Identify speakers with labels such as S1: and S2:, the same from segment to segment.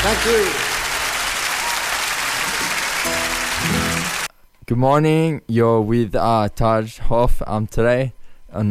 S1: Thank you.
S2: Good morning. You're with Taj Hoff today on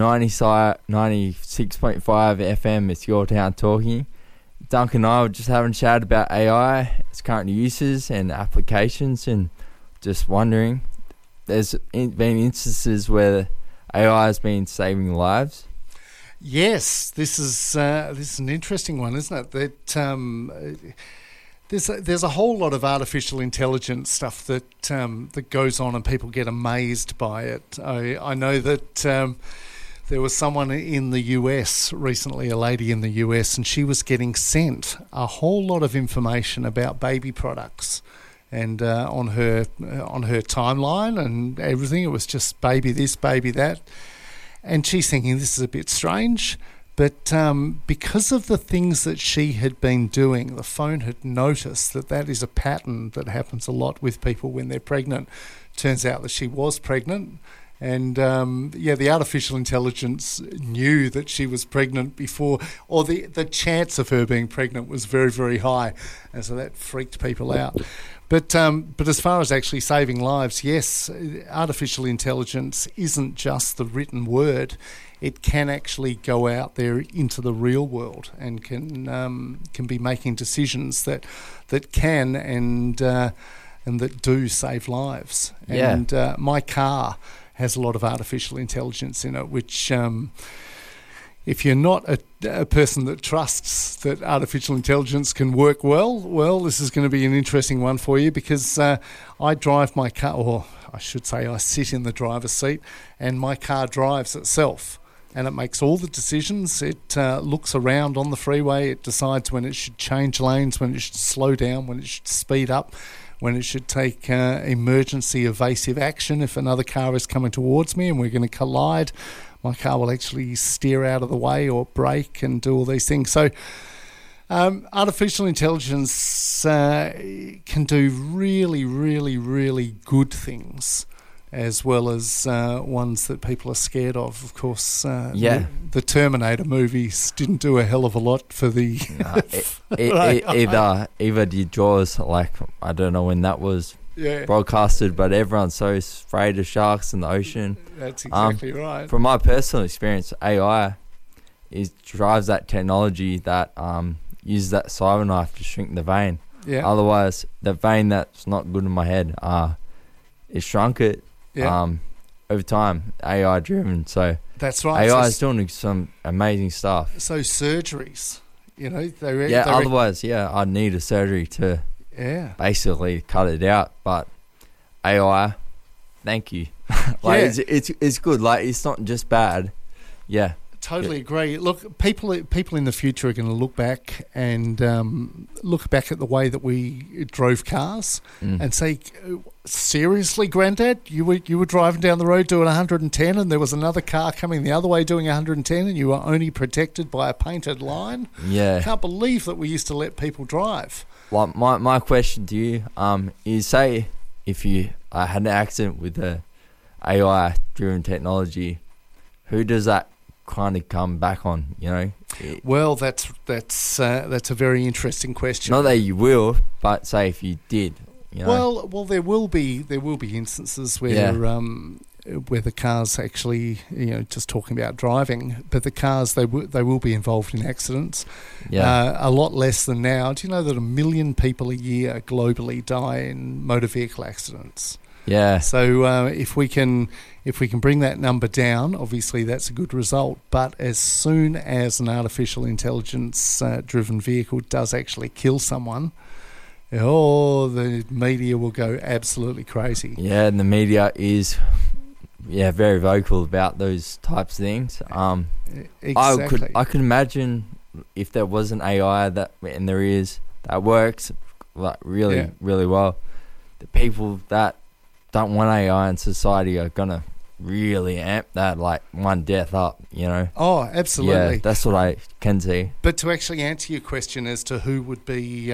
S2: 96.5 FM. It's Your Town Talking. Duncan and I were just having a chat about AI, its current uses and applications, and just wondering, there's been instances where AI has been saving lives.
S1: Yes, this is an interesting one, isn't it? That there's a whole lot of artificial intelligence stuff that goes on, and people get amazed by it. I know that there was someone in the US recently, a lady in the US, and she was getting sent a whole lot of information about baby products, and on her timeline and everything, it was just baby this, baby that, and she's thinking this is a bit strange. But because of the things that she had been doing, the phone had noticed that is a pattern that happens a lot with people when they're pregnant. Turns out that she was pregnant. And, the artificial intelligence knew that she was pregnant before, or the chance of her being pregnant was very, very high. And so that freaked people out. But as far as actually saving lives, yes, artificial intelligence isn't just the written word. It can actually go out there into the real world and can be making decisions that can and that do save lives.
S2: Yeah.
S1: And my car has a lot of artificial intelligence in it, which if you're not a person that trusts that artificial intelligence can work well, this is going to be an interesting one for you, because I drive my car, or I should say I sit in the driver's seat, and my car drives itself. And it makes all the decisions. It looks around on the freeway. It decides when it should change lanes, when it should slow down, when it should speed up, when it should take emergency evasive action if another car is coming towards me and we're going to collide. My car will actually steer out of the way or brake and do all these things. So artificial intelligence can do really, really, really good things, as well as ones that people are scared of. Of course, the Terminator movies didn't do a hell of a lot for the...
S2: Either did Jaws, like, I don't know when that was broadcasted, but everyone's so afraid of sharks in the ocean.
S1: That's exactly right.
S2: From my personal experience, AI drives that technology that uses that cyber knife to shrink the vein.
S1: Yeah.
S2: Otherwise, the vein that's not good in my head, it shrunk it. Over time, AI driven. So
S1: that's right.
S2: AI is doing some amazing stuff.
S1: So surgeries,
S2: otherwise, I'd need a surgery to basically cut it out. But AI, thank you. It's good. Like, it's not just bad. Yeah.
S1: Totally agree. Look, people in the future are going to look back and look back at the way that we drove cars and say, seriously, Granddad, you were driving down the road doing 110 and there was another car coming the other way doing 110 and you were only protected by a painted line?
S2: Yeah.
S1: I can't believe that we used to let people drive.
S2: Well, my question to you is, say if you had an accident with the AI-driven technology, who does that kind of come back on,
S1: Well, that's a very interesting question.
S2: Not that you will, but say if you did,
S1: Well, there will be instances where where the cars actually, just talking about driving, but the cars they will be involved in accidents. A lot less than now. Do you know that 1 million people a year globally die in motor vehicle accidents?
S2: Yeah.
S1: So if we can bring that number down, obviously that's a good result. But as soon as an artificial intelligence driven vehicle does actually kill someone, the media will go absolutely crazy.
S2: Yeah, and the media is very vocal about those types of things.
S1: Exactly.
S2: I could imagine if there was an AI that works like really really well, the people that don't want AI in society are gonna really amp that, like, one death up,
S1: Oh, absolutely.
S2: Yeah, that's what I can see.
S1: But to actually answer your question as to who would be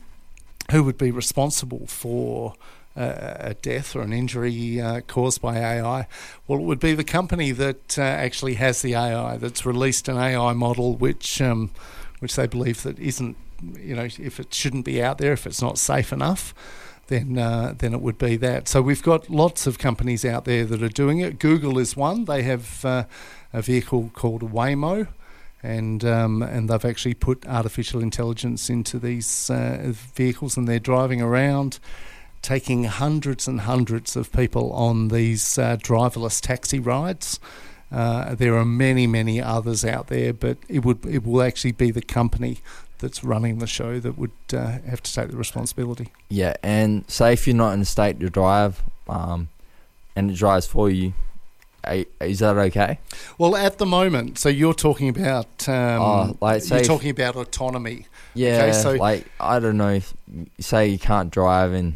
S1: responsible for a death or an injury caused by AI, well, it would be the company that actually has the AI, that's released an AI model which they believe that isn't if it shouldn't be out there, if it's not safe enough, then it would be that. So we've got lots of companies out there that are doing it. Google is one. They have a vehicle called Waymo, and they've actually put artificial intelligence into these vehicles, and they're driving around, taking hundreds and hundreds of people on these driverless taxi rides. There are many, many others out there, but it will actually be the company that's running the show that would have to take the responsibility.
S2: Yeah, and say if you're not in a state to drive, and it drives for you, is that okay?
S1: Well, at the moment, so you're talking about you're talking about autonomy.
S2: Yeah,
S1: okay, so
S2: I don't know. Say you can't drive and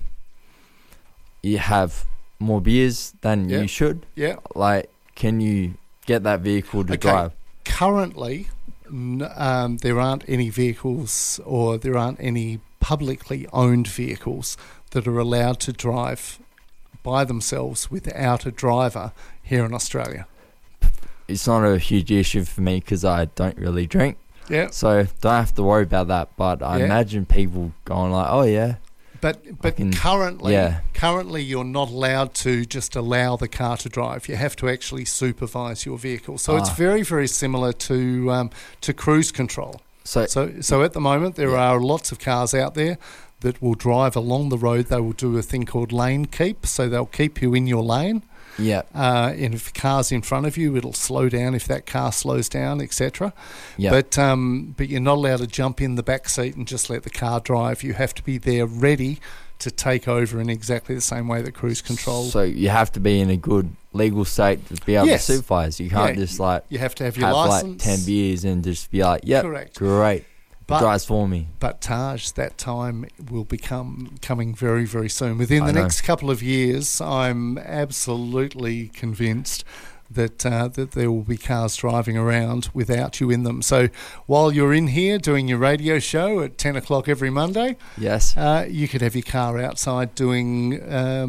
S2: you have more beers than you should.
S1: Yeah.
S2: Can you get that vehicle to drive?
S1: Currently, there aren't any vehicles, or there aren't any publicly owned vehicles that are allowed to drive by themselves without a driver here in Australia.
S2: It's not a huge issue for me because I don't really drink.
S1: Yeah.
S2: So don't have to worry about that. But I imagine people going like, oh yeah.
S1: But currently you're not allowed to just allow the car to drive. You have to actually supervise your vehicle. So it's very, very similar to cruise control. So at the moment there are lots of cars out there that will drive along the road. They will do a thing called lane keep. So they'll keep you in your lane.
S2: Yeah.
S1: And if the car's in front of you, it'll slow down if that car slows down, etc.
S2: Yeah.
S1: But you're not allowed to jump in the back seat and just let the car drive. You have to be there ready to take over in exactly the same way that cruise control.
S2: So you have to be in a good legal state to be able to supervise. You can't just
S1: you have to have your license,
S2: 10 beers and just be like, yep,
S1: correct,
S2: great. Drives for me.
S1: But Taj, that time will coming very, very soon. Within the next couple of years, I'm absolutely convinced that there will be cars driving around without you in them. So while you're in here doing your radio show at 10 o'clock every Monday,
S2: yes,
S1: you could have your car outside doing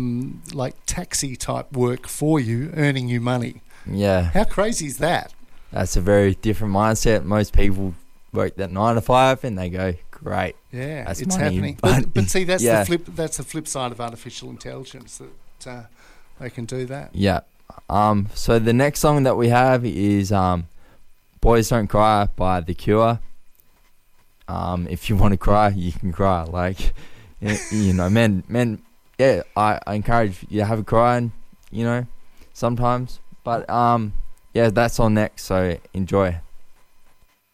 S1: taxi type work for you, earning you money.
S2: Yeah.
S1: How crazy is that?
S2: That's a very different mindset. Most people work that 9 to 5 and they go, great.
S1: Yeah,
S2: that's
S1: it's
S2: money.
S1: happening. But see, that's the flip. That's the flip side of artificial intelligence, that they can do that.
S2: Yeah. So the next song that we have is "Boys Don't Cry" by The Cure. If you want to cry, you can cry. Men. Yeah, I encourage you to have a cry, sometimes. But that's on next. So enjoy.